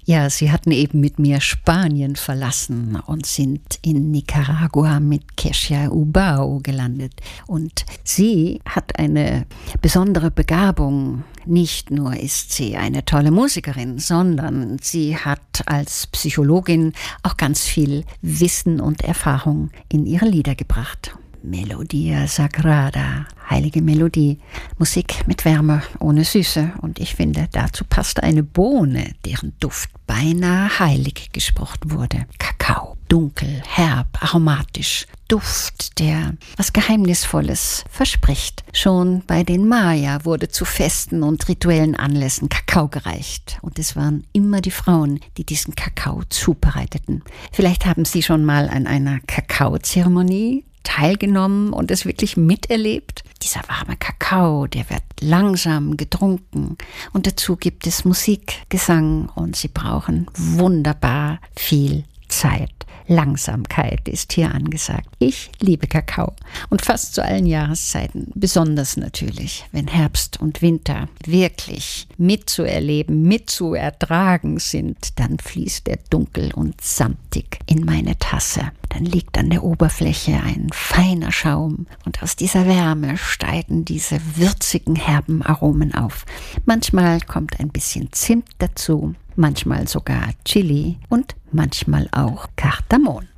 Ja, Sie hatten eben mit mir Spanien verlassen und sind in Nicaragua mit Keshia Ubao gelandet. Und sie hat eine besondere Begabung. Nicht nur ist sie eine tolle Musikerin, sondern sie hat als Psychologin auch ganz viel Wissen und Erfahrung in ihre Lieder gebracht. Melodia Sagrada, heilige Melodie, Musik mit Wärme, ohne Süße. Und ich finde, dazu passt eine Bohne, deren Duft beinahe heilig gesprochen wurde. Kakao, dunkel, herb, aromatisch. Duft, der was Geheimnisvolles verspricht. Schon bei den Maya wurde zu Festen und rituellen Anlässen Kakao gereicht. Und es waren immer die Frauen, die diesen Kakao zubereiteten. Vielleicht haben Sie schon mal an einer Kakaozeremonie teilgenommen und es wirklich miterlebt. Dieser warme Kakao, der wird langsam getrunken und dazu gibt es Musik, Gesang und Sie brauchen wunderbar viel Zeit. Langsamkeit ist hier angesagt. Ich liebe Kakao und fast zu allen Jahreszeiten, besonders natürlich, wenn Herbst und Winter wirklich mitzuerleben, mitzuertragen sind, dann fließt er dunkel und samtig in meine Tasse. Dann liegt an der Oberfläche ein feiner Schaum und aus dieser Wärme steigen diese würzigen, herben Aromen auf. Manchmal kommt ein bisschen Zimt dazu, manchmal sogar Chili und manchmal auch Kardamom.